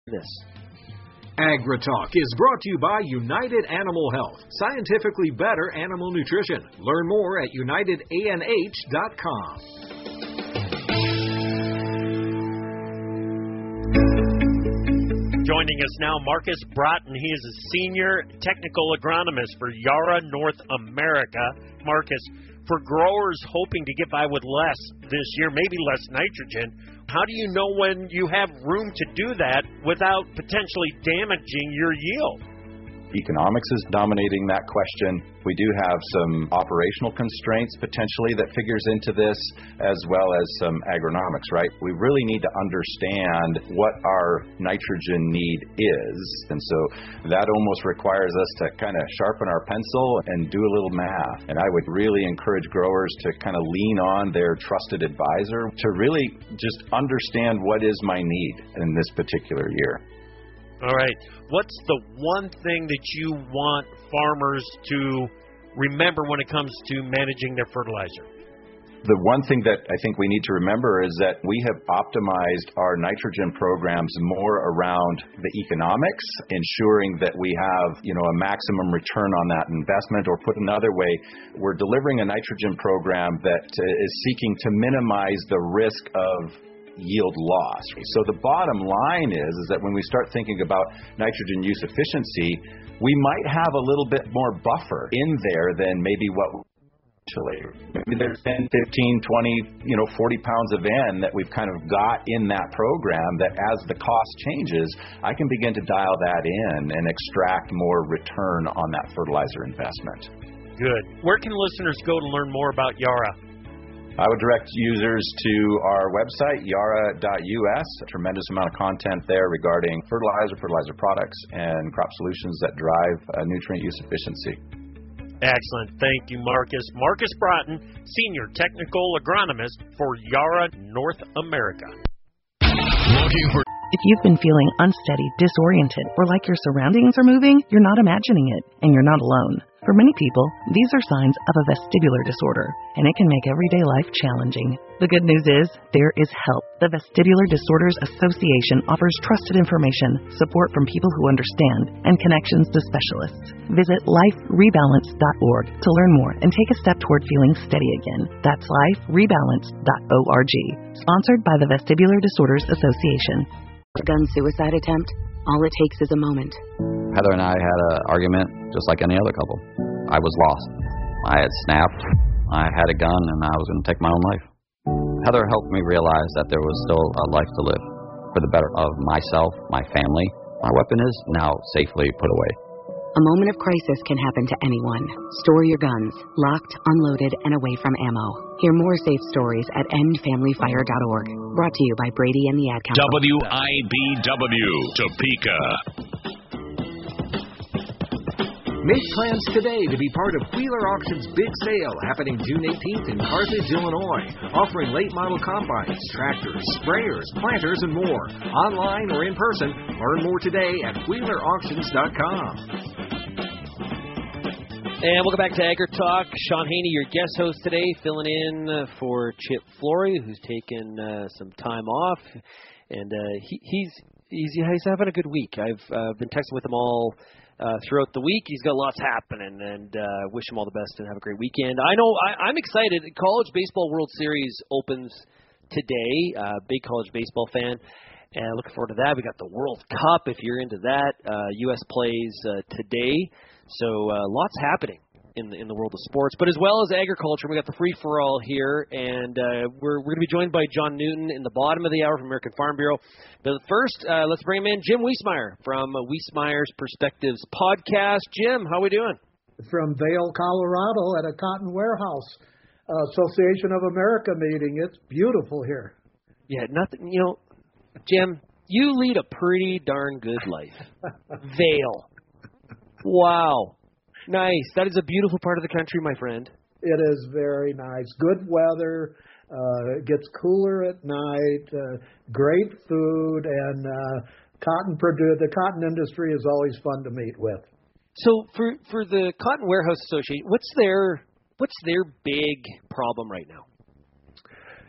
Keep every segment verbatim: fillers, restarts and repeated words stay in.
this. AgriTalk is brought to you by United Animal Health, scientifically better animal nutrition. Learn more at united a n h dot com. Joining us now, Marcus Broughton. He is a senior technical agronomist for Yara North America. Marcus, for growers hoping to get by with less this year, maybe less nitrogen, how do you know when you have room to do that without potentially damaging your yield? Economics is dominating that question. We do have some operational constraints potentially that figures into this, as well as some agronomics, right? We really need to understand what our nitrogen need is, and so that almost requires us to kind of sharpen our pencil and do a little math. And I would really encourage growers to kind of lean on their trusted advisor to really just understand what is my need in this particular year. All right. What's the one thing that you want farmers to remember when it comes to managing their fertilizer? The one thing that I think we need to remember is that we have optimized our nitrogen programs more around the economics, ensuring that we have, you know, a maximum return on that investment, or put another way, we're delivering a nitrogen program that uh, is seeking to minimize the risk of yield loss. So the bottom line is, is that when we start thinking about nitrogen use efficiency, we might have a little bit more buffer in there than maybe what actually. Maybe there's ten, fifteen, twenty, you know, forty pounds of N that we've kind of got in that program that as the cost changes, I can begin to dial that in and extract more return on that fertilizer investment. Good. Where can listeners go to learn more about Yara? I would direct users to our website, yara dot u s. A tremendous amount of content there regarding fertilizer, fertilizer products, and crop solutions that drive uh, nutrient use efficiency. Excellent. Thank you, Marcus. Marcus Broughton, Senior Technical Agronomist for Yara North America. Looking for If you've been feeling unsteady, disoriented, or like your surroundings are moving, you're not imagining it, and you're not alone. For many people, these are signs of a vestibular disorder, and it can make everyday life challenging. The good news is, there is help. The Vestibular Disorders Association offers trusted information, support from people who understand, and connections to specialists. Visit life rebalance dot org to learn more and take a step toward feeling steady again. That's life rebalance dot org. Sponsored by the Vestibular Disorders Association. A gun suicide attempt, all it takes is a moment. Heather and I had an argument just like any other couple. I was lost. I had snapped. I had a gun, and I was going to take my own life. Heather helped me realize that there was still a life to live for the better of myself, my family. My weapon is now safely put away. A moment of crisis can happen to anyone. Store your guns, locked, unloaded, and away from ammo. Hear more safe stories at end family fire dot org. Brought to you by Brady and the Ad Council. W I B W, Topeka. Make plans today to be part of Wheeler Auction's big sale happening June eighteenth in Carthage, Illinois, offering late model combines, tractors, sprayers, planters, and more. Online or in person, learn more today at wheeler auctions dot com. And welcome back to AgriTalk. Sean Haney, your guest host today, filling in for Chip Flory, who's taken uh, some time off. And uh, he, he's, he's he's having a good week. I've uh, been texting with him all Uh, throughout the week. He's got lots happening, and uh, wish him all the best and have a great weekend. I know I, I'm excited. College Baseball World Series opens today. Uh, big college baseball fan, and looking forward to that. We got the World Cup if you're into that. Uh, U S plays uh, today, so uh, lots happening in the in the world of sports. But as well as agriculture, we got the free for all here, and uh, we're we're going to be joined by John Newton in the bottom of the hour from American Farm Bureau. But first, uh, let's bring him in, Jim Wiesmeyer from uh, Wiesmeyer's Perspectives podcast. Jim, how we doing? From Vail, Colorado, at a Cotton Warehouse uh, Association of America meeting. It's beautiful here. Yeah, nothing. You know, Jim, you lead a pretty darn good life. Vail. Wow. Nice. That is a beautiful part of the country, my friend. It is very nice. Good weather. Uh, it gets cooler at night. Uh, great food, and uh, cotton produ- the cotton industry is always fun to meet with. So, for for the Cotton Warehouse Association, what's their what's their big problem right now?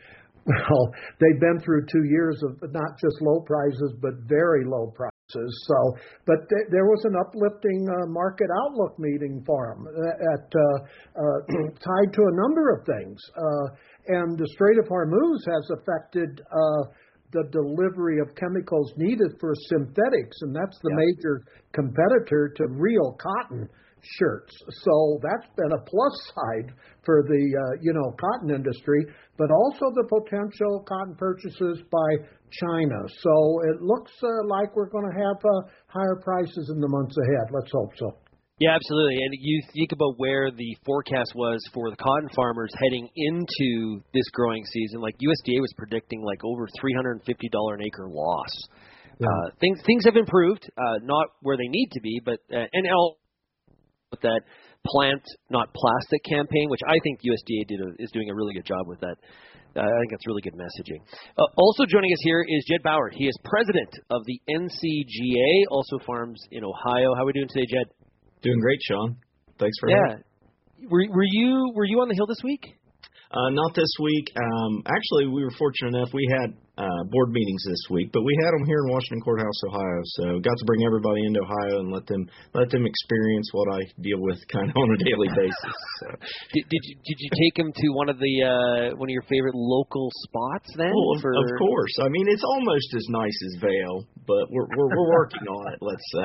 Well, they've been through two years of not just low prices, but very low prices. So, but th- there was an uplifting uh, market outlook meeting for them at, uh, uh, tied to a number of things. Uh, and the Strait of Hormuz has affected uh, the delivery of chemicals needed for synthetics, and that's the yeah. major competitor to real cotton shirts. So that's been a plus side for the uh, you know cotton industry, but also the potential cotton purchases by China. So it looks uh, like we're going to have uh, higher prices in the months ahead. Let's hope so. Yeah, absolutely. And you think about where the forecast was for the cotton farmers heading into this growing season. Like U S D A was predicting like over three hundred fifty dollars an acre loss. Yeah. Uh, things things have improved, uh, not where they need to be, but uh, and L. that plant, not plastic campaign, which I think U S D A did a, is doing a really good job with that. Uh, I think that's really good messaging. Uh, also joining us here is Jed Bauer. He is president of the N C G A, also farms in Ohio. How are we doing today, Jed? Doing great, Sean. Thanks for yeah. having me. Were, were you were you on the Hill this week? Uh, not this week. Um, actually, we were fortunate enough. We had uh, board meetings this week, but we had them here in Washington Courthouse, Ohio. So got to bring everybody into Ohio and let them let them experience what I deal with kind of on a daily basis. So. Did, did you did you take them to one of the uh, one of your favorite local spots then? Well, of, for... of course. I mean, it's almost as nice as Vail, but we're we're, we're working on it. Let's say.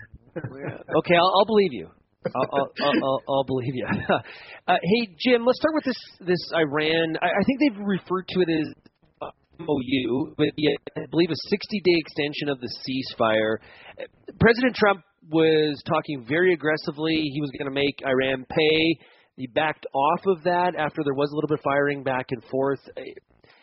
Okay, I'll, I'll believe you. I'll, I'll, I'll, I'll believe you. uh, hey, Jim, let's start with this this Iran. I, I think they've referred to it as M O U, but yeah, I believe a sixty-day extension of the ceasefire. President Trump was talking very aggressively. He was going to make Iran pay. He backed off of that after there was a little bit of firing back and forth. It,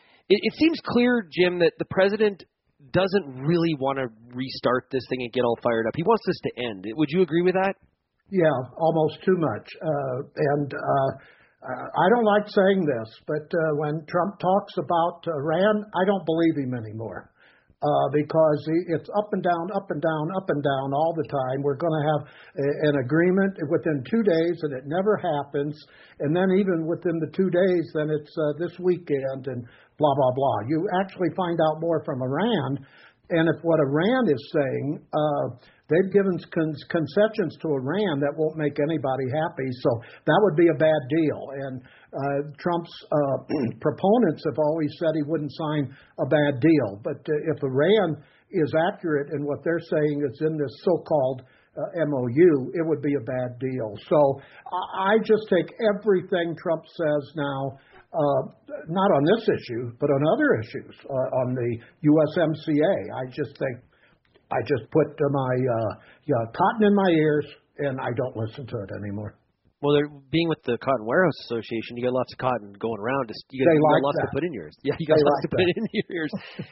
it seems clear, Jim, that the president doesn't really want to restart this thing and get all fired up. He wants this to end. Would you agree with that? Yeah, almost too much. Uh, and uh, I don't like saying this, but uh, when Trump talks about Iran, I don't believe him anymore uh, because he, it's up and down, up and down, up and down all the time. We're going to have a, an agreement within two days, and it never happens. And then even within the two days, then it's uh, this weekend and blah, blah, blah. You actually find out more from Iran. And if what Iran is saying, uh, they've given con- concessions to Iran that won't make anybody happy. So that would be a bad deal. And uh, Trump's uh, proponents have always said he wouldn't sign a bad deal. But uh, if Iran is accurate in what they're saying is in this so-called uh, M O U, it would be a bad deal. So I, I just take everything Trump says now, Uh, not on this issue, but on other issues, uh, on the U S M C A. I just think, I just put uh, my uh, yeah, cotton in my ears, and I don't listen to it anymore. Well, they're, being with the Cotton Warehouse Association, you got lots of cotton going around. Just, you got, you like got lots that. to put in yours. Yeah, you got they lots like to put in your ears.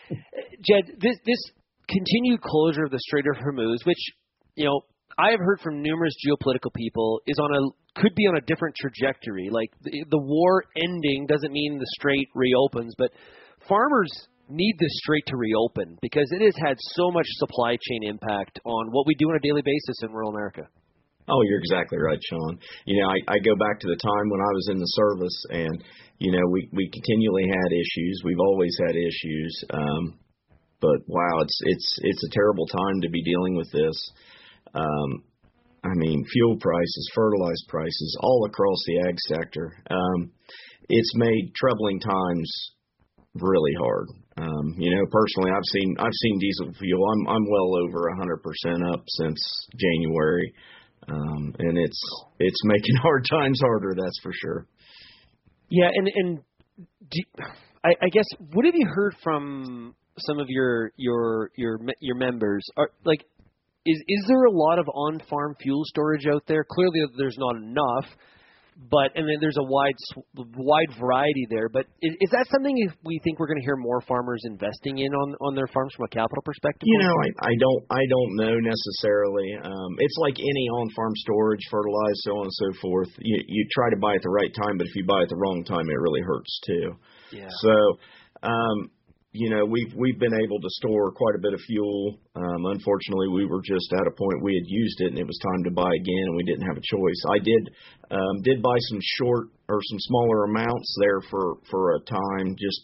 Jed, this, this continued closure of the Strait of Hormuz, which, you know, I have heard from numerous geopolitical people, is on a could be on a different trajectory. Like the, the war ending doesn't mean the strait reopens, but farmers need this strait to reopen because it has had so much supply chain impact on what we do on a daily basis in rural America. Oh, you're exactly right, Sean. You know, I, I go back to the time when I was in the service, and you know, we we continually had issues. We've always had issues, um, but wow, it's it's it's a terrible time to be dealing with this. Um, I mean, fuel prices, fertilizer prices, all across the ag sector. Um, it's made troubling times really hard. Um, you know, personally, I've seen I've seen diesel fuel. I'm I'm well over a hundred percent up since January, um, and it's it's making hard times harder. That's for sure. Yeah, and and do, I, I guess what have you heard from some of your your your your members? Are like. Is is there a lot of on-farm fuel storage out there? Clearly, there's not enough, but and then there's a wide wide variety there. But is, is that something we think we're going to hear more farmers investing in on, on their farms from a capital perspective? You know, I, I don't I don't know necessarily. Um, it's like any on-farm storage, fertilizer, so on and so forth. You you try to buy at the right time, but if you buy at the wrong time, it really hurts too. Yeah. So. Um, You know, we've we've been able to store quite a bit of fuel. Um, unfortunately, we were just at a point we had used it, and it was time to buy again, and we didn't have a choice. I did um, did buy some short or some smaller amounts there for, for a time just to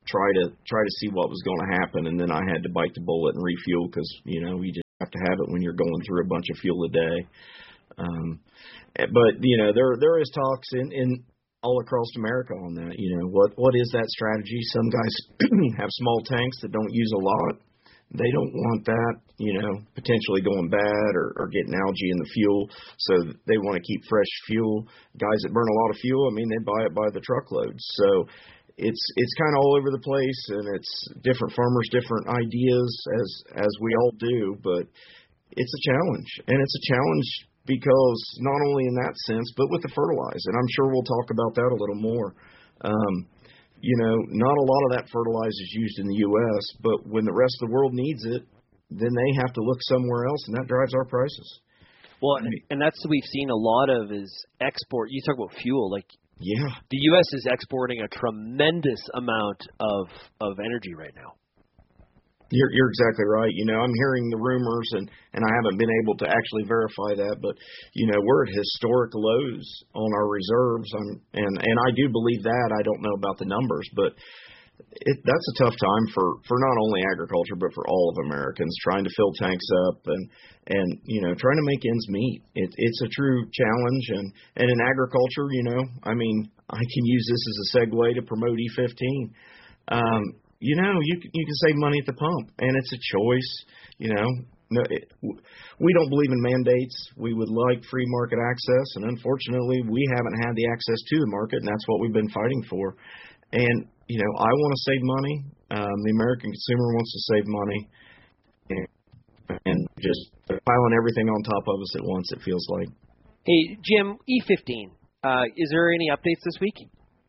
try to try to see what was going to happen, and then I had to bite the bullet and refuel because you know you just have to have it when you're going through a bunch of fuel a day. Um, but you know there there is talks in, in all across America on that. You know what what is that strategy? Some guys have small tanks that don't use a lot. They don't want that, you know, potentially going bad or, or getting algae in the fuel, so they want to keep fresh fuel. Guys that burn a lot of fuel, I mean, they buy it by the truckload. So it's it's kind of all over the place, and it's different farmers, different ideas, as as we all do. But it's a challenge, and it's a challenge because not only in that sense, but with the fertilizer. And I'm sure we'll talk about that a little more. Um, You know, not a lot of that fertilizer is used in the U S, but when the rest of the world needs it, then they have to look somewhere else, and that drives our prices. Well, and that's what we've seen a lot of is export. You talk about fuel, like yeah, the U S is exporting a tremendous amount of of energy right now. You're, you're exactly right. You know, I'm hearing the rumors, and, and I haven't been able to actually verify that, but, you know, we're at historic lows on our reserves, I'm, and, and I do believe that. I don't know about the numbers, but it, that's a tough time for, for not only agriculture, but for all of Americans, trying to fill tanks up and, and you know, trying to make ends meet. It, it's a true challenge, and, and in agriculture, you know, I mean, I can use this as a segue to promote E fifteen. Um, You know, you you can save money at the pump, and it's a choice. You know, no, it, we don't believe in mandates. We would like free market access, and unfortunately, we haven't had the access to the market, and that's what we've been fighting for. And you know, I want to save money. Um, the American consumer wants to save money, and, and just piling everything on top of us at once. It feels like. Hey, Jim, E fifteen. Uh, is there any updates this week?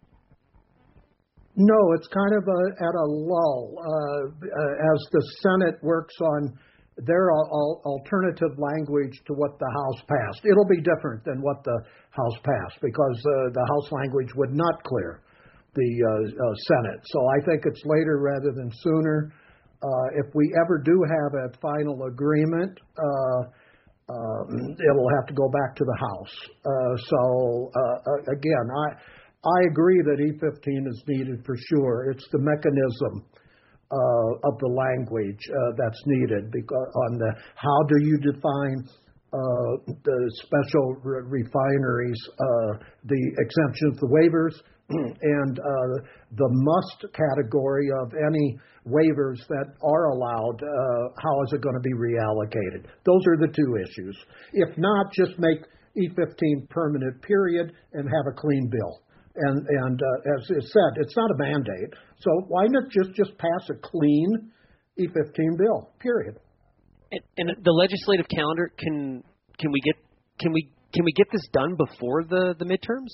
No, it's kind of a, at a lull uh, as the Senate works on their al- alternative language to what the House passed. It'll be different than what the House passed because uh, the House language would not clear the uh, uh, Senate. So I think it's later rather than sooner. Uh, if we ever do have a final agreement, uh, uh, it'll have to go back to the House. Uh, so uh, again, I. I agree that E fifteen is needed for sure. It's the mechanism uh, of the language uh, that's needed because on the how do you define uh, the special re- refineries, uh, the exemptions, the waivers, and uh, the must category of any waivers that are allowed. Uh, how is it going to be reallocated? Those are the two issues. If not, just make E fifteen permanent, period, and have a clean bill. And and uh, as it said, it's not a mandate. So why not just, just pass a clean E fifteen bill? Period. And, and the legislative calendar, can can we get can we can we get this done before the, the midterms?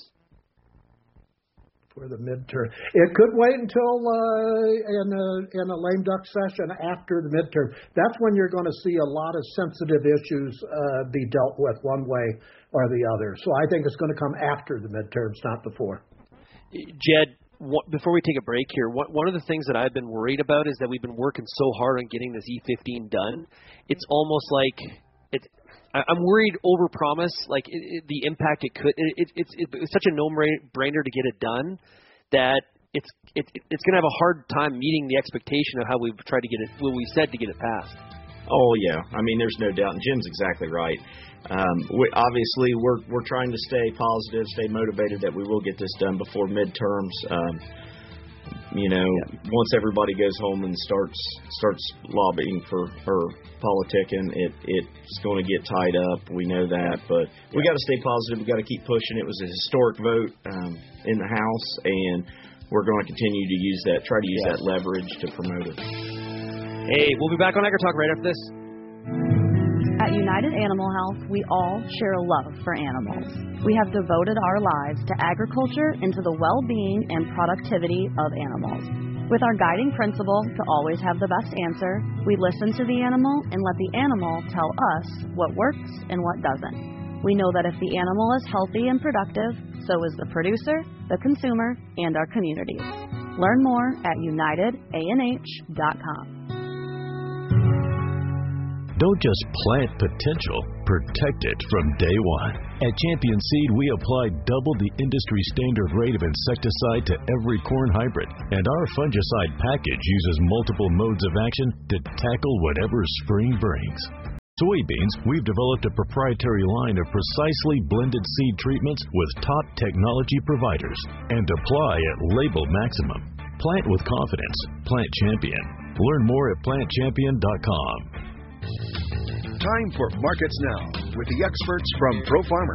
For the midterm, it could wait until uh, in a in a lame duck session after the midterm. That's when you're going to see a lot of sensitive issues uh, be dealt with one way or the other. So I think it's going to come after the midterms, not before. Jed, what, before we take a break here, what, one of the things that I've been worried about is that we've been working so hard on getting this E fifteen done. It's almost like it. I'm worried overpromise, like it, it, the impact it could. It, it, it's it, it's such a no-brainer to get it done that it's it, it's going to have a hard time meeting the expectation of how we've tried to get it. What we said to get it passed. Oh yeah, I mean, there's no doubt, and Jim's exactly right. Um, we, obviously, we're we're trying to stay positive, stay motivated that we will get this done before midterms. Um, you know, yeah. Once everybody goes home and starts starts lobbying for or politicking, it it's going to get tied up. We know that, but we got to stay positive. We got to keep pushing. It was a historic vote um, in the House, and we're going to continue to use that, try to use yes. that leverage to promote it. Hey, we'll be back on Agri Talk right after this. At United Animal Health, we all share a love for animals. We have devoted our lives to agriculture and to the well-being and productivity of animals. With our guiding principle to always have the best answer, we listen to the animal and let the animal tell us what works and what doesn't. We know that if the animal is healthy and productive, so is the producer, the consumer, and our communities. Learn more at united a n h dot com. Don't just plant potential, protect it from day one. At Champion Seed, we apply double the industry standard rate of insecticide to every corn hybrid, and our fungicide package uses multiple modes of action to tackle whatever spring brings. Soybeans, we've developed a proprietary line of precisely blended seed treatments with top technology providers and apply at label maximum. Plant with confidence. Plant Champion. Learn more at plant champion dot com. Time for Markets Now with the experts from Pro Farmer.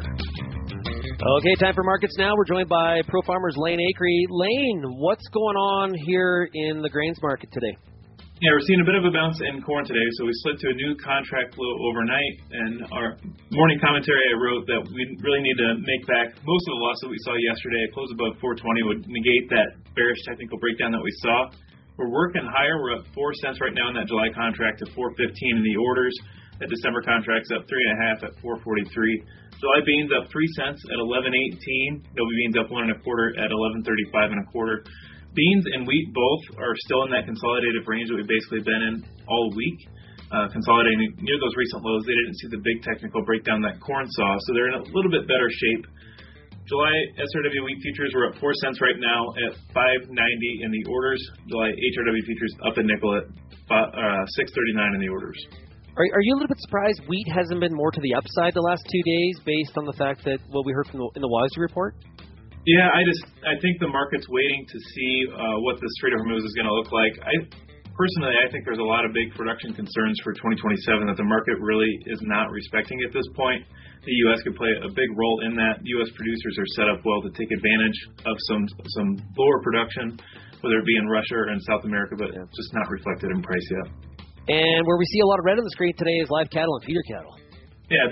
Okay, time for Markets Now. We're joined by Pro Farmer's Lane Acree. Lane, what's going on here in the grains market today? Yeah, we're seeing a bit of a bounce in corn today, so we slid to a new contract low overnight, and our morning commentary I wrote that we really need to make back most of the loss that we saw yesterday. A close above four twenty would negate that bearish technical breakdown that we saw. We're working higher. We're up four cents right now in that July contract to four fifteen in the orders. That December contract's up three and a half at four forty-three. July beans up three cents at eleven eighteen. Novi beans up one and a quarter at eleven thirty-five and a quarter. Beans and wheat both are still in that consolidative range that we've basically been in all week, uh, consolidating near those recent lows. They didn't see the big technical breakdown that corn saw, so they're in a little bit better shape. July S R W wheat futures were up four cents right now at five ninety in the orders. July H R W futures up a nickel at uh, six thirty-nine in the orders. Are, are you a little bit surprised wheat hasn't been more to the upside the last two days based on the fact that what we heard from the, in the WASDE report? Yeah, I just I think the market's waiting to see uh, what the Strait of Hormuz is going to look like. I personally, I think there's a lot of big production concerns for twenty twenty-seven that the market really is not respecting at this point. The U S could play a big role in that. U S producers are set up well to take advantage of some some lower production, whether it be in Russia or in South America, but it's just not reflected in price yet. And where we see a lot of red on the screen today is live cattle and feeder cattle. Yeah,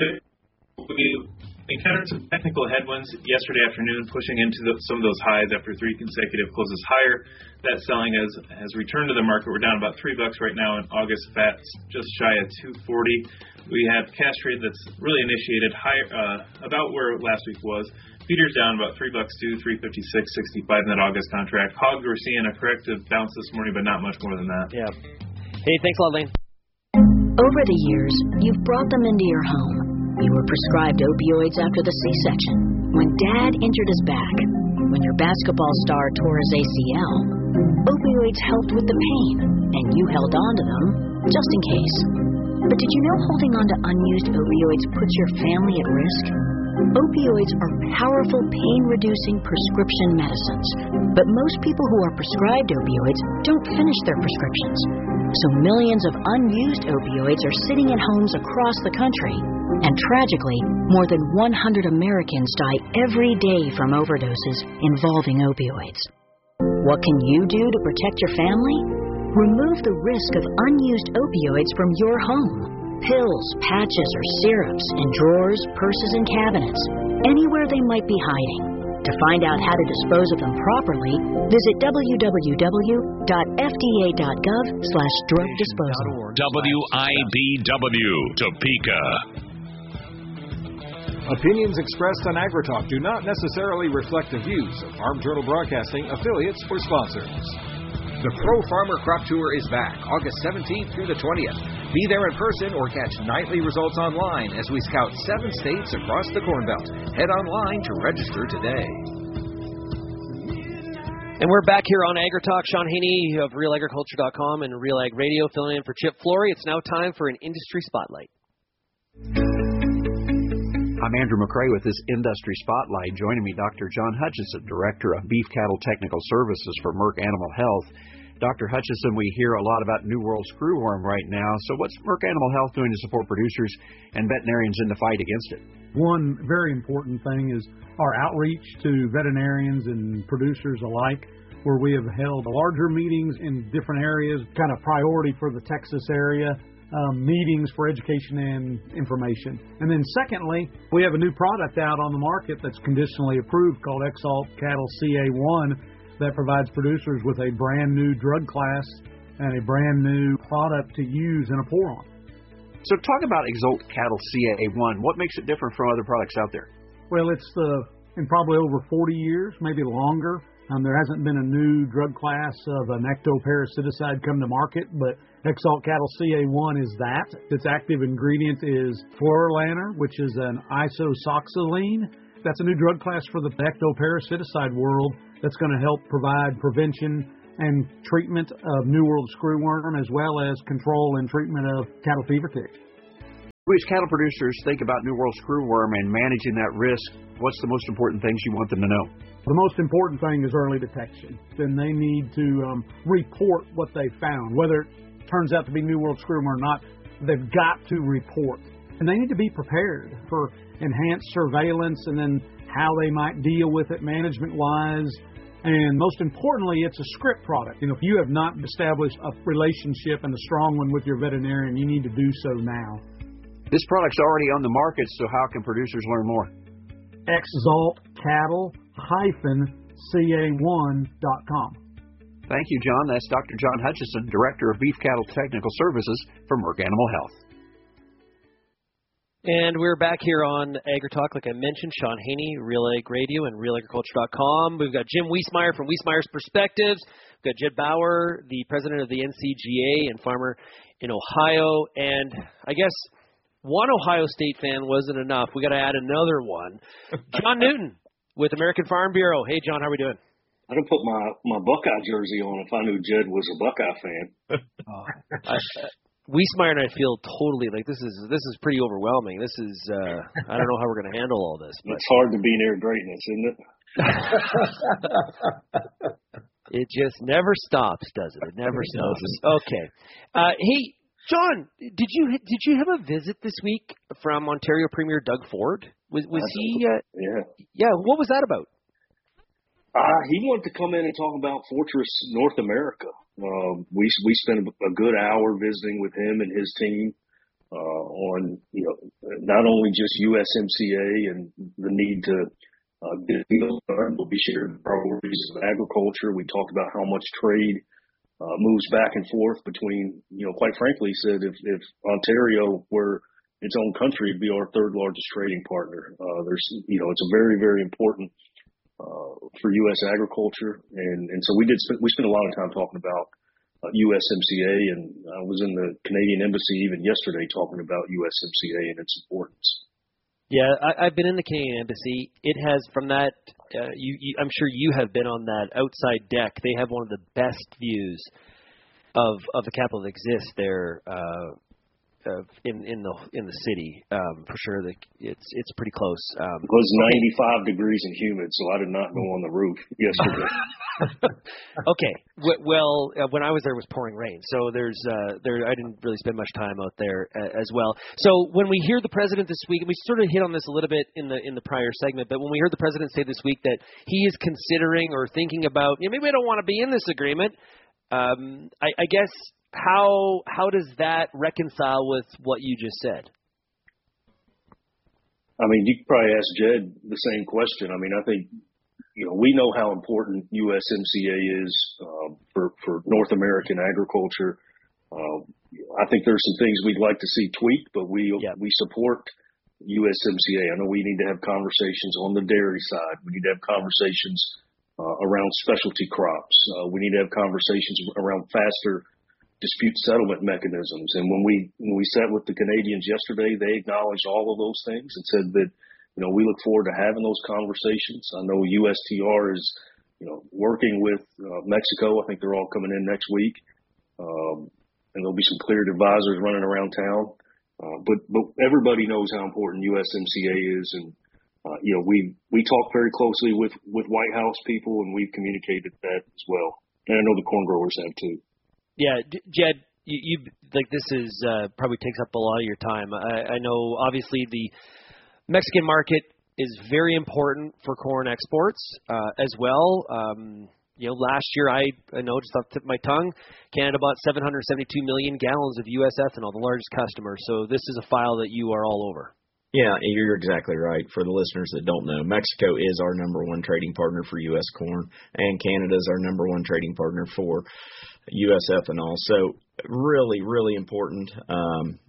we encountered some technical headwinds yesterday afternoon, pushing into the, some of those highs after three consecutive closes higher. That selling has has returned to the market. We're down about three bucks right now in August fats, just shy of two forty. We have cash trade that's really initiated higher, uh, about where last week was. Feeders down about three bucks to three fifty six sixty five in that August contract. Hogs we're seeing a corrective bounce this morning, but not much more than that. Yeah. Hey, thanks a lot, Lane. Over the years, you've brought them into your home. You were prescribed opioids after the C-section, when Dad injured his back, when your basketball star tore his A C L. Opioids helped with the pain, and you held on to them just in case. But did you know holding on to unused opioids puts your family at risk? Opioids are powerful pain-reducing prescription medicines, but most people who are prescribed opioids don't finish their prescriptions. So millions of unused opioids are sitting in homes across the country. And tragically, more than one hundred Americans die every day from overdoses involving opioids. What can you do to protect your family? Remove the risk of unused opioids from your home. Pills, patches, or syrups in drawers, purses, and cabinets, anywhere they might be hiding. To find out how to dispose of them properly, visit w w w dot f d a dot gov slash drug disposal. W I B W, Topeka. Opinions expressed on AgriTalk do not necessarily reflect the views of Farm Journal Broadcasting, affiliates, or sponsors. The Pro Farmer Crop Tour is back August seventeenth through the twentieth. Be there in person or catch nightly results online as we scout seven states across the Corn Belt. Head online to register today. And we're back here on AgriTalk. Sean Haney of Real Agriculture dot com and Real Ag Radio filling in for Chip Flory. It's now time for an industry spotlight. I'm Andrew McCrae with this Industry Spotlight. Joining me, Doctor John Hutchison, Director of Beef Cattle Technical Services for Merck Animal Health. Doctor Hutchison, we hear a lot about New World screwworm right now. So what's Merck Animal Health doing to support producers and veterinarians in the fight against it? One very important thing is our outreach to veterinarians and producers alike, where we have held larger meetings in different areas, kind of priority for the Texas area. Um, meetings for education and information. And then secondly, we have a new product out on the market that's conditionally approved called Exalt Cattle C A one that provides producers with a brand new drug class and a brand new product to use in a pour-on. So talk about Exalt Cattle C A one. What makes it different from other products out there? Well, it's the in probably over forty years, maybe longer. Um, there hasn't been a new drug class of an ectoparasiticide come to market, but Exalt Cattle C A one is that. Its active ingredient is fluorolaner, which is an isoxazoline. That's a new drug class for the ectoparasiticide world that's going to help provide prevention and treatment of New World screwworm, as well as control and treatment of cattle fever tick. As cattle producers think about New World screwworm and managing that risk, what's the most important things you want them to know? The most important thing is early detection. Then they need to um, report what they found. Whether it turns out to be New World screwworm or not, they've got to report. And they need to be prepared for enhanced surveillance and then how they might deal with it management-wise. And most importantly, it's a script product. You know, if you have not established a relationship and a strong one with your veterinarian, you need to do so now. This product's already on the market, so how can producers learn more? exalt cattle C A one dot com. Thank you, John. That's Doctor John Hutchison, Director of Beef Cattle Technical Services for Merck Animal Health. And we're back here on AgriTalk, like I mentioned. Shawn Haney, Real Ag Radio and real agriculture dot com. We've got Jim Wiesemeyer from Wiesemeyer's Perspectives. We've got Jed Bauer, the president of the N C G A and farmer in Ohio. And I guess one Ohio State fan wasn't enough. We got to add another one. John Newton with American Farm Bureau. Hey, John, how are we doing? I'd have put my, my Buckeye jersey on if I knew Jed was a Buckeye fan. oh, I, uh, Wiesemeyer and I feel totally like this is this is pretty overwhelming. This is uh, I don't know how we're going to handle all this. But. It's hard to be near greatness, isn't it? It just never stops, does it? It never stops. Okay. Uh, hey, John, did you did you have a visit this week from Ontario Premier Doug Ford? Was was he? Uh, yeah. Yeah. What was that about? Uh, he wanted to come in and talk about Fortress North America. Uh, we we spent a good hour visiting with him and his team uh, on you know not only just U S M C A and the need to uh, get deals done, but we shared priorities of agriculture. We talked about how much trade uh, moves back and forth between you know quite frankly, he said if if Ontario were its own country, it'd be our third largest trading partner. Uh, there's you know it's a very very important. Uh, for U S agriculture, and, and so we did. Spend, we spent a lot of time talking about uh, U S M C A, and I was in the Canadian Embassy even yesterday talking about U S M C A and its importance. Yeah, I, I've been in the Canadian Embassy. It has from that. Uh, you, you, I'm sure you have been on that outside deck. They have one of the best views of of the capital that exists there. Uh, Uh, in in the in the city, um, for sure. The, it's it's pretty close. Um, it was ninety-five okay. degrees and humid, so I did not go on the roof yesterday. okay, w- well, uh, when I was there, it was pouring rain, so there's uh, there I didn't really spend much time out there uh, as well. So when we hear the president this week, and we sort of hit on this a little bit in the in the prior segment, but when we heard the president say this week that he is considering or thinking about, you know, maybe I don't want to be in this agreement. Um, I, I guess. How how does that reconcile with what you just said? I mean, you could probably ask Jed the same question. I mean, I think, you know, we know how important U S M C A is uh, for, for North American agriculture. Uh, I think there's some things we'd like to see tweaked, but we yep. we support U S M C A. I know we need to have conversations on the dairy side. We need to have conversations uh, around specialty crops. Uh, we need to have conversations around faster dispute settlement mechanisms. And when we when we sat with the Canadians yesterday, they acknowledged all of those things and said that, you know, we look forward to having those conversations. I know U S T R is, you know, working with uh, Mexico. I think they're all coming in next week. Um, and there'll be some cleared advisors running around town. Uh, but, but everybody knows how important U S M C A is. And, uh, you know, we, we talk very closely with, with White House people, and we've communicated that as well. And I know the corn growers have too. Yeah, Jed, you, you like this is uh, probably takes up a lot of your time. I, I know obviously the Mexican market is very important for corn exports uh, as well. Um, you know, last year I, I know just off the tip of my tongue, Canada bought seven hundred seventy-two million gallons of U S ethanol, the largest customer. So this is a file that you are all over. Yeah, you're exactly right. For the listeners that don't know, Mexico is our number one trading partner for U S corn, and Canada is our number one trading partner for U S ethanol. So really, really important. Um,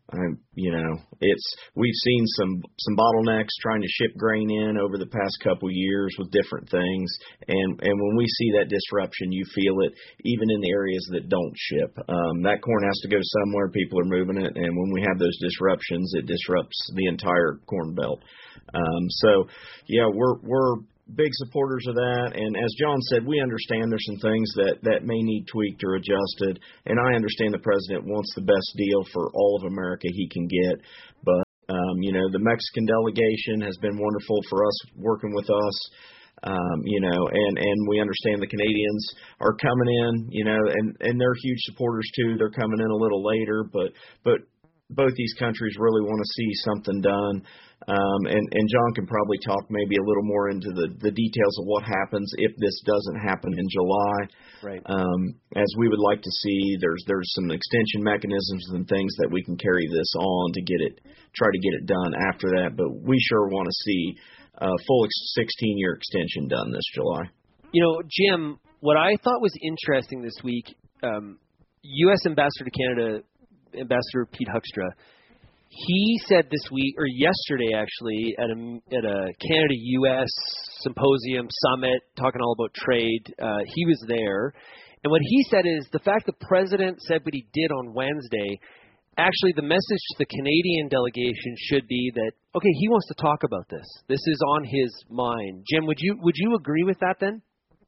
I'm, you know, it's we've seen some some bottlenecks trying to ship grain in over the past couple years with different things, and and when we see that disruption, you feel it even in the areas that don't ship. Um, that corn has to go somewhere. People are moving it, and when we have those disruptions, it disrupts the entire corn belt. Um, so, yeah, we're we're big supporters of that, and as John said, we understand there's some things that, that may need tweaked or adjusted, and I understand the president wants the best deal for all of America he can get, but, um, you know, the Mexican delegation has been wonderful for us, working with us, um, you know, and, and we understand the Canadians are coming in, you know, and, and they're huge supporters too. They're coming in a little later, but, but both these countries really want to see something done. Um, and, and John can probably talk maybe a little more into the, the details of what happens if this doesn't happen in July. Right. Um, as we would like to see, there's there's some extension mechanisms and things that we can carry this on to get it, try to get it done after that. But we sure want to see a full sixteen-year extension done this July. You know, Jim, what I thought was interesting this week, um, U S Ambassador to Canada, Ambassador Pete Huckstra, he said this week, or yesterday actually, at a, at a Canada-U S symposium, summit, talking all about trade, uh, he was there. And what he said is the fact the president said what he did on Wednesday, actually the message to the Canadian delegation should be that, okay, he wants to talk about this. This is on his mind. Jim, would you would you agree with that then?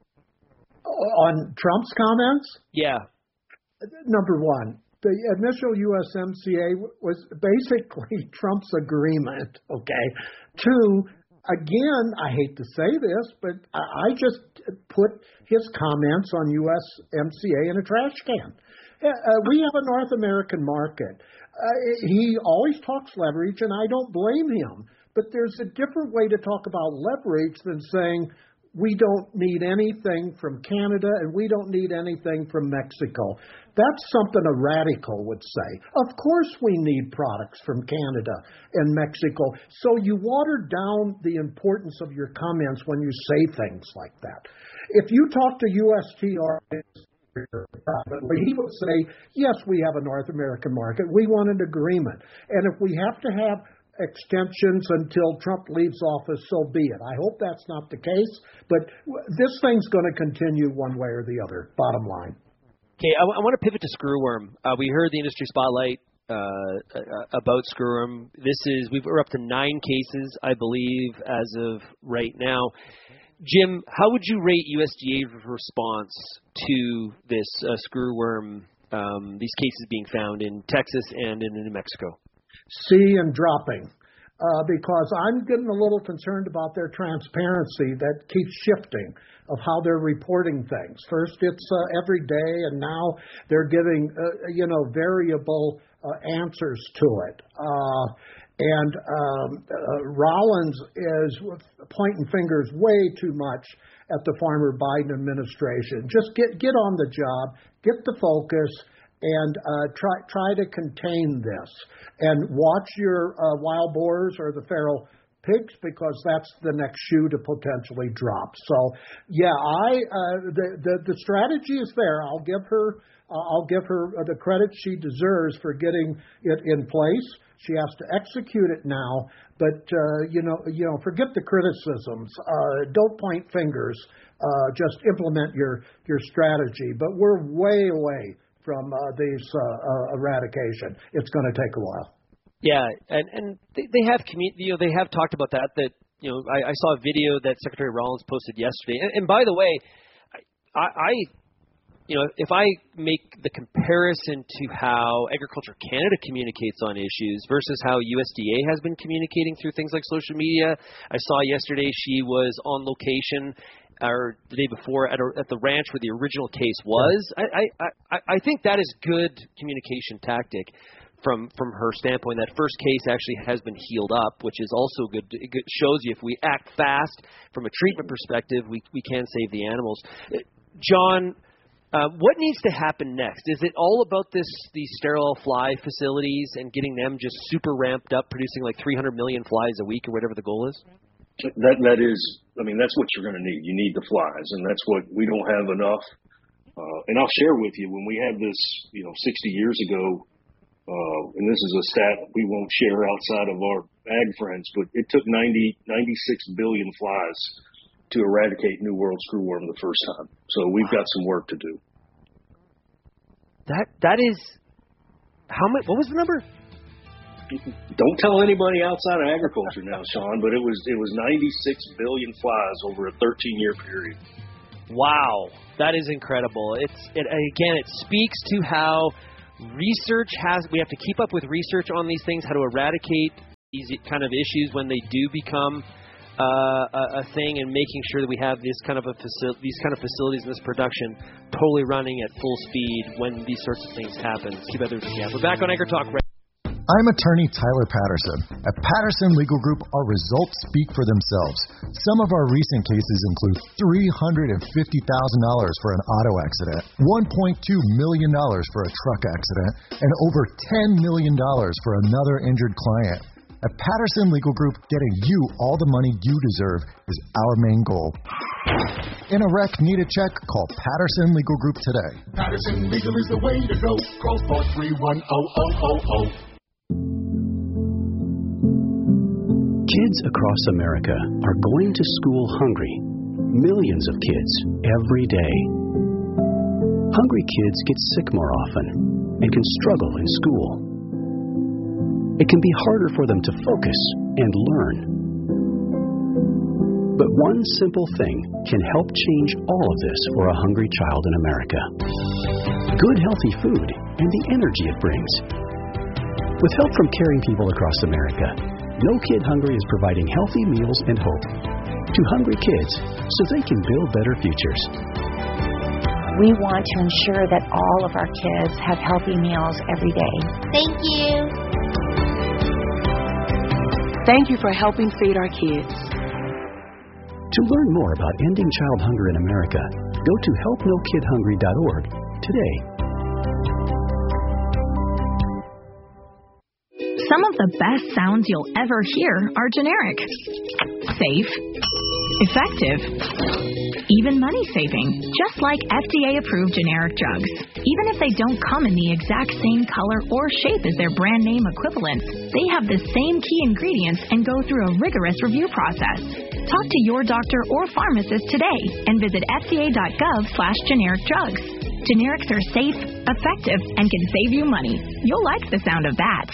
On Trump's comments? Yeah. Number one, the initial U S M C A was basically Trump's agreement, okay? Two, again, I hate to say this, but I just put his comments on U S M C A in a trash can. Uh, we have a North American market. Uh, he always talks leverage, and I don't blame him. But there's a different way to talk about leverage than saying, we don't need anything from Canada and we don't need anything from Mexico. That's something a radical would say. Of course we need products from Canada and Mexico. So you water down the importance of your comments when you say things like that. If you talk to U S T R, he would say, yes, we have a North American market. We want an agreement. And if we have to have extensions until Trump leaves office, so be it. I hope that's not the case, but this thing's going to continue one way or the other, bottom line. Okay, I, w- I want to pivot to screwworm. Uh, we heard the industry spotlight uh, about screwworm. This is, we're up to nine cases, I believe, as of right now. Jim, how would you rate U S D A's response to this uh, screwworm, um, these cases being found in Texas and in New Mexico? C and dropping, uh, because I'm getting a little concerned about their transparency that keeps shifting of how they're reporting things. First, it's uh, every day, and now they're giving, uh, you know, variable uh, answers to it. Uh, and um, uh, Rollins is pointing fingers way too much at the former Biden administration. Just get get on the job, get the focus, and uh, try try to contain this. And watch your uh, wild boars or the feral pigs, because that's the next shoe to potentially drop. So, yeah, I uh, the, the the strategy is there. I'll give her uh, I'll give her the credit she deserves for getting it in place. She has to execute it now. But uh, you know, you know, forget the criticisms. Uh, don't point fingers. Uh, just implement your your strategy. But we're way away from uh, these uh, uh, eradication. It's going to take a while. Yeah, and and they, they have commu- you know they have talked about that. That you know I, I saw a video that Secretary Rollins posted yesterday. And, and by the way, I, I you know if I make the comparison to how Agriculture Canada communicates on issues versus how U S D A has been communicating through things like social media, I saw yesterday she was on location. Or the day before at, a, at the ranch where the original case was. I, I, I, I think that is good communication tactic from from her standpoint. That first case actually has been healed up, which is also good. It shows you if we act fast from a treatment perspective, we we can save the animals. John, uh, what needs to happen next? Is it all about this these sterile fly facilities and getting them just super ramped up, producing like three hundred million flies a week or whatever the goal is? That that is, I mean, that's what you're going to need. You need the flies, and that's what we don't have enough. Uh, and I'll share with you, when we had this, you know, sixty years ago, uh, and this is a stat we won't share outside of our ag friends, but it took ninety, ninety-six billion flies to eradicate New World screwworm the first time. So we've got some work to do. That that is how much? What was the number? Don't tell anybody outside of agriculture now, Sean. But it was it was ninety-six billion flies over a thirteen year period. Wow, that is incredible. It's it, again, it speaks to how research has. We have to keep up with research on these things, how to eradicate these kind of issues when they do become Uh, a, a thing, and making sure that we have this kind of a facil- these kind of facilities and this production totally running at full speed when these sorts of things happen. Keep others in the We're back on Agri Talk. I'm attorney Tyler Patterson. At Patterson Legal Group, our results speak for themselves. Some of our recent cases include three hundred fifty thousand dollars for an auto accident, one point two million dollars for a truck accident, and over ten million dollars for another injured client. At Patterson Legal Group, getting you all the money you deserve is our main goal. In a wreck, need a check? Call Patterson Legal Group today. Patterson Legal is the way to go. Call four three one, zero zero zero zero. Kids across America are going to school hungry. Millions of kids every day. Hungry kids get sick more often and can struggle in school. It can be harder for them to focus and learn. But one simple thing can help change all of this for a hungry child in America. Good, healthy food and the energy it brings. With help from caring people across America, No Kid Hungry is providing healthy meals and hope to hungry kids so they can build better futures. We want to ensure that all of our kids have healthy meals every day. Thank you. Thank you for helping feed our kids. To learn more about ending child hunger in America, go to help no kid hungry dot org today. Some of the best sounds you'll ever hear are generic, safe, effective, even money-saving, just like F D A-approved generic drugs. Even if they don't come in the exact same color or shape as their brand name equivalents, they have the same key ingredients and go through a rigorous review process. Talk to your doctor or pharmacist today and visit F D A dot gov slash generic drugs. Generics are safe, effective, and can save you money. You'll like the sound of that.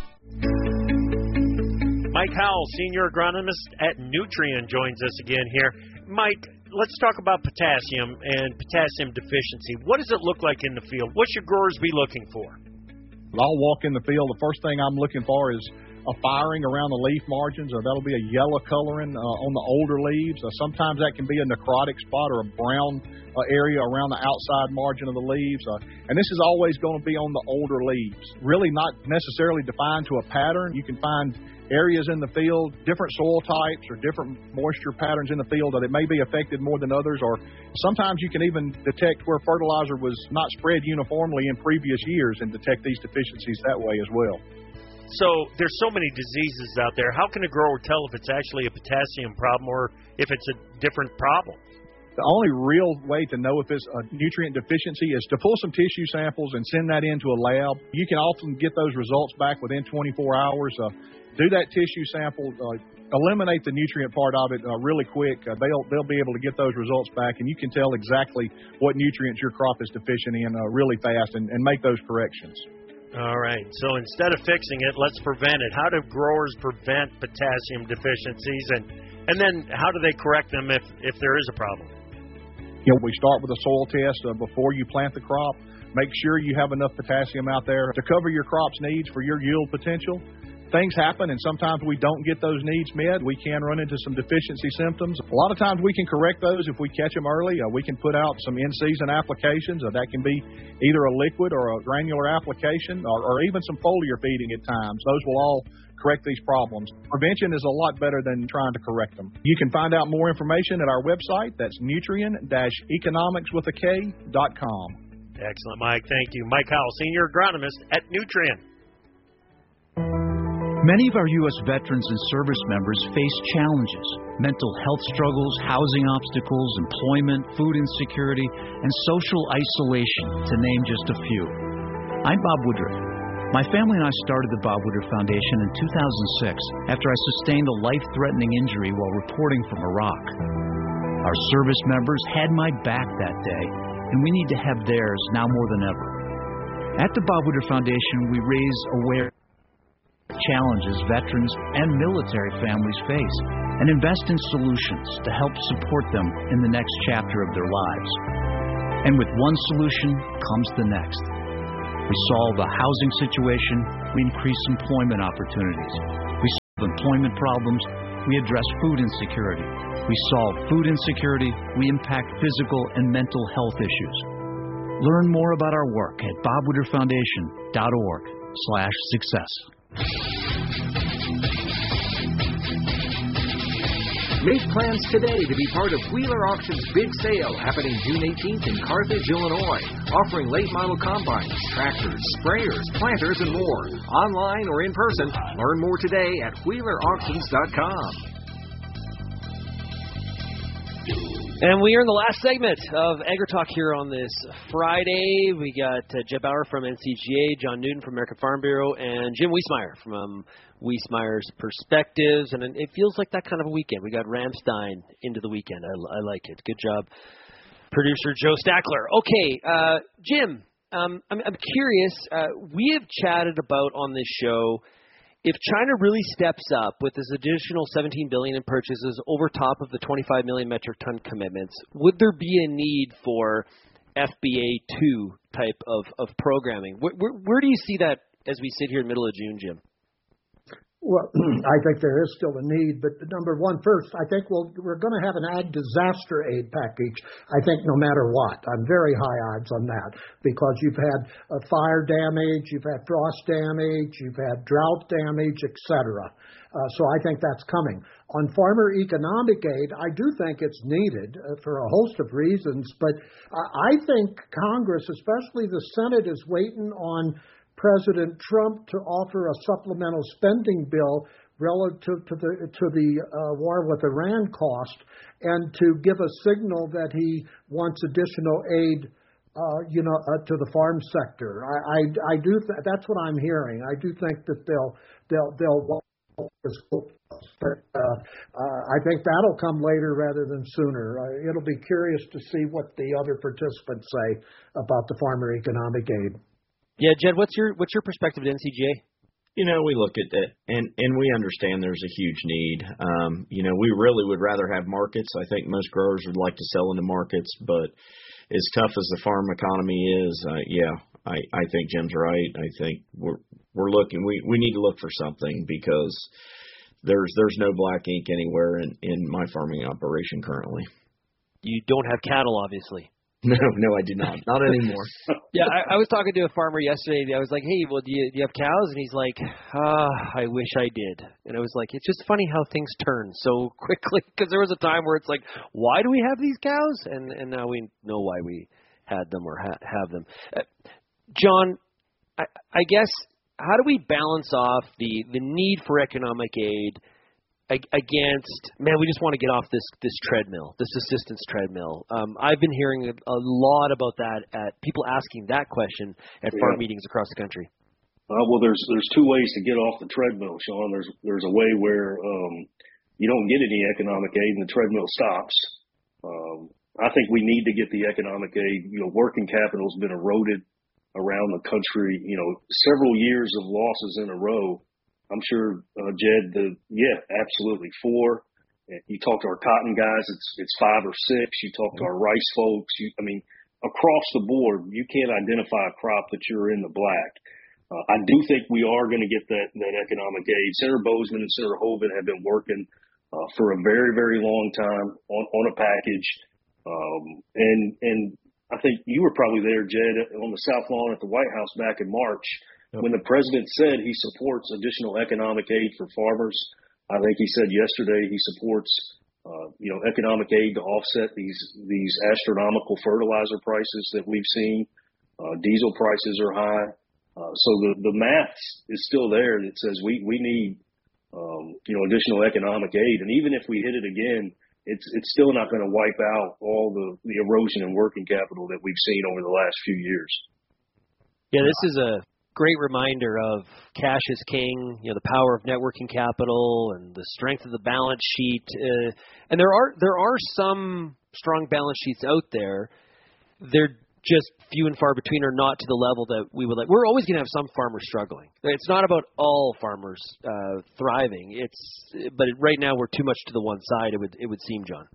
Mike Howell, Senior Agronomist at Nutrien, joins us again here. Mike, let's talk about potassium and potassium deficiency. What does it look like in the field? What should growers be looking for? I'll walk in the field. The first thing I'm looking for is a firing around the leaf margins. Uh, that'll be a yellow coloring uh, on the older leaves. Uh, sometimes that can be a necrotic spot or a brown uh, area around the outside margin of the leaves. Uh, and this is always going to be on the older leaves. Really not necessarily defined to a pattern. You can find areas in the field, different soil types or different moisture patterns in the field that it may be affected more than others, or sometimes you can even detect where fertilizer was not spread uniformly in previous years and detect these deficiencies that way as well. So there's so many diseases out there. How can a grower tell if it's actually a potassium problem or if it's a different problem? The only real way to know if it's a nutrient deficiency is to pull some tissue samples and send that into a lab. You can often get those results back within twenty-four hours. Uh, do that tissue sample, uh, eliminate the nutrient part of it uh, really quick. Uh, they'll they'll be able to get those results back, and you can tell exactly what nutrients your crop is deficient in uh, really fast and, and make those corrections. All right. So instead of fixing it, let's prevent it. How do growers prevent potassium deficiencies, and and then how do they correct them if, if there is a problem? You know, we start with a soil test uh, before you plant the crop. Make sure you have enough potassium out there to cover your crop's needs for your yield potential. Things happen, and sometimes we don't get those needs met. We can run into some deficiency symptoms. A lot of times we can correct those if we catch them early. Uh, we can put out some in-season applications. Uh, that can be either a liquid or a granular application, or, or even some foliar feeding at times. Those will all correct these problems. Prevention is a lot better than trying to correct them. You can find out more information at our website. That's nutrien dash economics with a K dot com. Excellent, Mike. Thank you. Mike Howell, Senior Agronomist at Nutrien. Many of our U S veterans and service members face challenges: mental health struggles, housing obstacles, employment, food insecurity, and social isolation, to name just a few. I'm Bob Woodruff. My family and I started the Bob Woodruff Foundation in two thousand six after I sustained a life-threatening injury while reporting from Iraq. Our service members had my back that day, and we need to have theirs now more than ever. At the Bob Woodruff Foundation, we raise awareness of challenges veterans and military families face and invest in solutions to help support them in the next chapter of their lives. And with one solution comes the next. We solve the housing situation, we increase employment opportunities. We solve employment problems, we address food insecurity. We solve food insecurity, we impact physical and mental health issues. Learn more about our work at bob woodruff foundation dot org slash success. Make plans today to be part of Wheeler Auction's big sale happening June eighteenth in Carthage, Illinois, offering late model combines, tractors, sprayers, planters, and more. Online or in person, learn more today at wheeler auctions dot com. And we are in the last segment of AgriTalk here on this Friday. We got uh, Jed Bauer from N C G A, John Newton from American Farm Bureau, and Jim Wiesmeyer from Wiesmeyer's Perspectives. And it feels like that kind of a weekend. We got Ramstein into the weekend. I, I like it. Good job, producer Joe Stackler. Okay, uh, Jim, um, I'm, I'm curious. Uh, we have chatted about on this show, if China really steps up with this additional seventeen billion dollars in purchases over top of the twenty-five million metric ton commitments, would there be a need for F B A two type of, of programming? Where, where, where do you see that as we sit here in the middle of June, Jim? Well, I think there is still a need, but number one, first, I think we'll, we're going to have an ag disaster aid package, I think, no matter what. I'm very high odds on that because you've had uh, fire damage, you've had frost damage, you've had drought damage, et cetera. Uh, so I think that's coming. On farmer economic aid, I do think it's needed uh, for a host of reasons, but uh, I think Congress, especially the Senate, is waiting on President Trump to offer a supplemental spending bill relative to the to the uh, war with Iran cost, and to give a signal that he wants additional aid, uh, you know, uh, to the farm sector. I I, I do th- that's what I'm hearing. I do think that they'll they'll they'll want this, but uh, uh, I think that'll come later rather than sooner. Uh, it'll be curious to see what the other participants say about the farmer economic aid. Yeah, Jed, what's your what's your perspective at N C G A? You know, we look at that, and, and we understand there's a huge need. Um, you know, we really would rather have markets. I think most growers would like to sell into markets, but as tough as the farm economy is, uh, yeah, I, I think Jim's right. I think we're we're looking. We, we need to look for something because there's there's no black ink anywhere in, in my farming operation currently. You don't have cattle, obviously. No, no, I do not. Not anymore. Yeah, I, I was talking to a farmer yesterday. I was like, hey, well, do you, do you have cows? And he's like, ah, I wish I did. And I was like, it's just funny how things turn so quickly, because there was a time where it's like, why do we have these cows? And and now we know why we had them or ha- have them. Uh, John, I, I guess, how do we balance off the, the need for economic aid against, man, we just want to get off this this treadmill, this assistance treadmill? Um, I've been hearing a, a lot about that, at people asking that question at farm yeah. meetings across the country. Uh, well, there's there's two ways to get off the treadmill, Sean. There's there's a way where um, you don't get any economic aid and the treadmill stops. Um, I think we need to get the economic aid. You know, working capital has been eroded around the country. You know, several years of losses in a row. I'm sure, uh, Jed, the, yeah, absolutely. Four. You talk to our cotton guys, it's it's five or six. You talk to our rice folks. You, I mean, across the board, you can't identify a crop that you're in the black. Uh, I do think we are going to get that, that economic aid. Senator Bozeman and Senator Hoven have been working uh, for a very, very long time on, on a package. Um, and, and I think you were probably there, Jed, on the South Lawn at the White House back in March. When the president said he supports additional economic aid for farmers. I think he said yesterday he supports, uh, you know, economic aid to offset these these astronomical fertilizer prices that we've seen. Uh, diesel prices are high, uh, so the the math is still there that says we we need, um, you know, additional economic aid. And even if we hit it again, it's it's still not going to wipe out all the the erosion in working capital that we've seen over the last few years. Yeah, this is a great reminder of cash is king, you know, the power of networking capital and the strength of the balance sheet. Uh, and there are there are some strong balance sheets out there. They're just few and far between, or not to the level that we would like. We're always going to have some farmers struggling. It's not about all farmers uh, thriving. It's but right now we're too much to the one side. It would it would seem, John.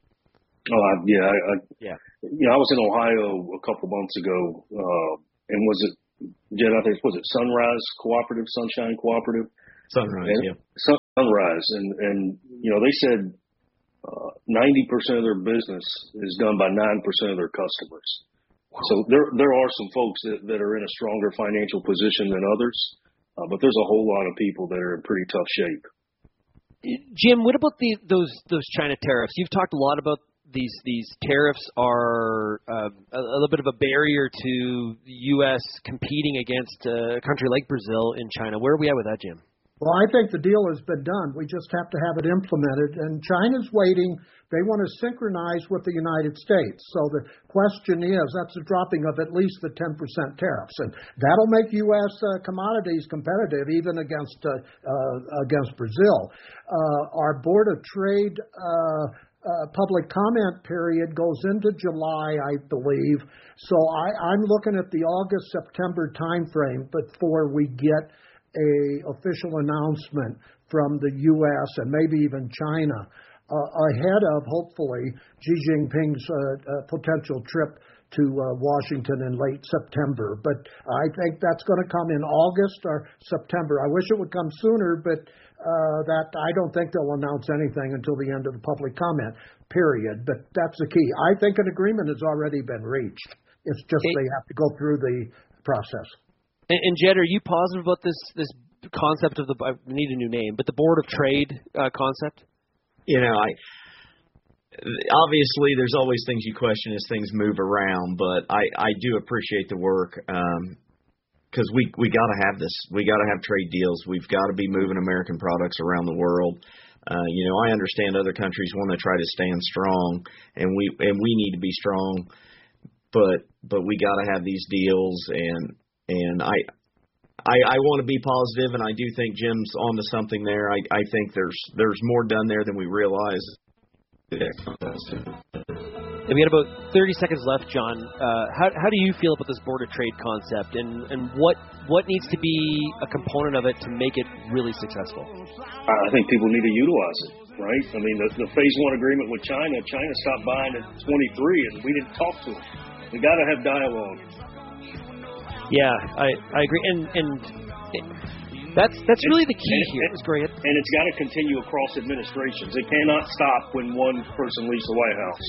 Oh uh, yeah, I, I, yeah. You know, I was in Ohio a couple months ago, uh, and was it Jed? I think was it Sunrise Cooperative, Sunshine Cooperative, Sunrise, and, yeah, Sunrise, and and you know they said uh, ninety percent of their business is done by nine percent of their customers. Wow. So there there are some folks that, that are in a stronger financial position than others, uh, but there's a whole lot of people that are in pretty tough shape. Jim, what about the those those China tariffs? You've talked a lot about these these tariffs are uh, a, a little bit of a barrier to the U S competing against a country like Brazil in China. Where are we at with that, Jim? Well, I think the deal has been done. We just have to have it implemented. And China's waiting. They want to synchronize with the United States. So the question is, that's a dropping of at least the ten percent tariffs. And that'll make U S uh, commodities competitive even against uh, uh, against Brazil. Uh, our Board of Trade uh, uh, public comment period goes into July, I believe. So I, I'm looking at the August-September timeframe before we get a official announcement from the U S and maybe even China uh, ahead of, hopefully, Xi Jinping's uh, uh, potential trip to uh, Washington in late September. But I think that's going to come in August or September. I wish it would come sooner, but uh, that I don't think they'll announce anything until the end of the public comment period. But that's the key. I think an agreement has already been reached. It's just hey. they have to go through the process. And, and Jed, are you positive about this this concept of the, I need a new name, but the Board of Trade uh, concept? You know, I obviously there's always things you question as things move around, but I, I do appreciate the work because um, we we got to have this. We got to have trade deals. We've got to be moving American products around the world. Uh, you know, I understand other countries want to try to stand strong, and we and we need to be strong, but but we got to have these deals, and and I. I, I want to be positive, and I do think Jim's onto something there. I, I think there's there's more done there than we realize. And we had about thirty seconds left, John. Uh, how how do you feel about this Board of Trade concept, and, and what what needs to be a component of it to make it really successful? I think people need to utilize it, right? I mean, the, the Phase One agreement with China, China stopped buying at twenty-three, and we didn't talk to them. We got to have dialogue. Yeah, I, I agree, and and that's that's really the key and, here. And, it's great, and it's got to continue across administrations. It cannot stop when one person leaves the White House.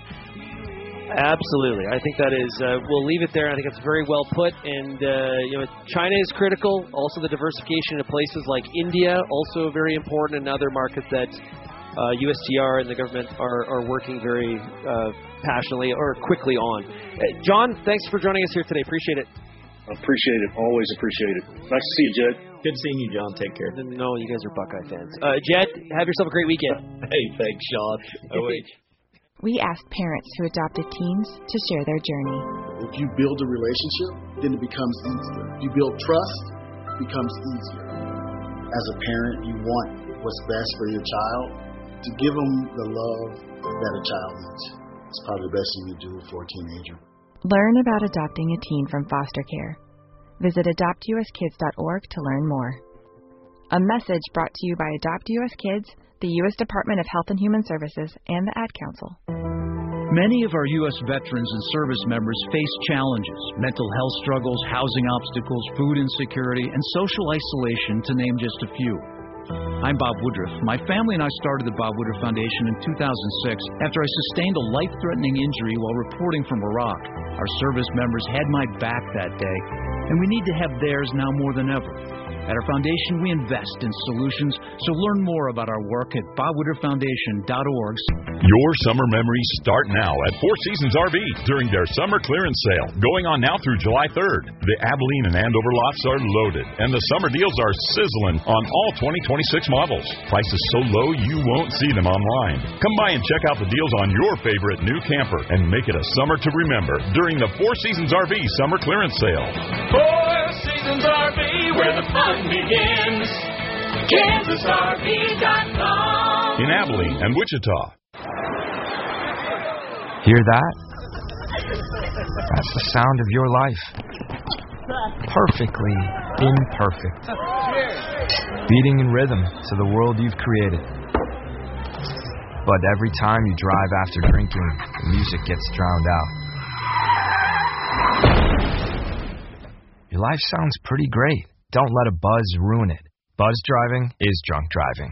Absolutely, I think that is. Uh, we'll leave it there. I think it's very well put, and uh, you know, China is critical. Also, the diversification of places like India, also very important, and other markets that uh, U S T R and the government are are working very uh, passionately or quickly on. Uh, John, thanks for joining us here today. Appreciate it. Appreciate it. Always appreciate it. Nice to see you, Jed. Good seeing you, John. Take care. No, you guys are Buckeye fans. Uh, Jed, have yourself a great weekend. Hey, thanks, Sean. Oh, wait. We asked parents who adopted teens to share their journey. If you build a relationship, then it becomes easier. If you build trust, it becomes easier. As a parent, you want what's best for your child, to give them the love that a child needs. It's probably the best thing you do for a teenager. Learn about adopting a teen from foster care. Visit adopt u s kids dot org to learn more. A message brought to you by Adopt U S Kids, the U S Department of Health and Human Services, and the Ad Council. Many of our U S veterans and service members face challenges, mental health struggles, housing obstacles, food insecurity, and social isolation, to name just a few. I'm Bob Woodruff. My family and I started the Bob Woodruff Foundation in two thousand six after I sustained a life-threatening injury while reporting from Iraq. Our service members had my back that day, and we need to have theirs now more than ever. At our foundation, we invest in solutions, so learn more about our work at bob woodruff foundation dot org. Your summer memories start now at Four Seasons R V during their summer clearance sale, going on now through July third. The Abilene and Andover lots are loaded, and the summer deals are sizzling on all twenty twenty-six models. Prices so low you won't see them online. Come by and check out the deals on your favorite new camper and make it a summer to remember during the Four Seasons R V summer clearance sale. Four Seasons Citizens R V, where the fun begins. Kansas R V dot com. In Abilene and Wichita. Hear that? That's the sound of your life. Perfectly imperfect. Beating in rhythm to the world you've created. But every time you drive after drinking, the music gets drowned out. Your life sounds pretty great. Don't let a buzz ruin it. Buzz driving is drunk driving.